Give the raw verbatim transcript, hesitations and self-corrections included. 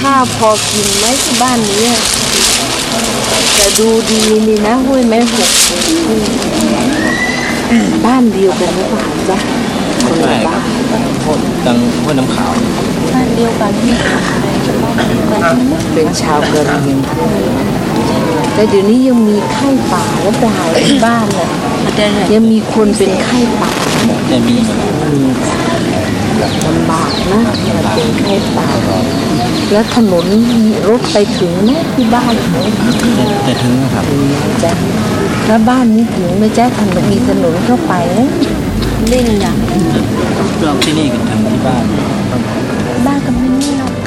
ข้าวพอกินไหมที่บ้านนี้แต่ดูดีนี่นะห้วยแม่หกบ้านเดียวกันหรือเปล่าจ๊ะคนละบ้านดังห้วยน้ำขาวบ้านเดียวกันที่เป็นชาวกะเหรี่ยงแต่เดี๋ยวนี้ยังมีไข้ป่าหรือเปล่าที่บ้านน่ะยังมีคนเป็นไข้ป่าจะมีลำบากนะเป็นไข้ป่าแล้วถนนรถไปถึงไหมที่บ้านจะถึงครับจ้ะแล้วบ้านนี้ถึงไหมจ๊ะถนนมีถนนเข้าไปนะเล่นอย่างเราที่นี่กันถึงที่บ้าน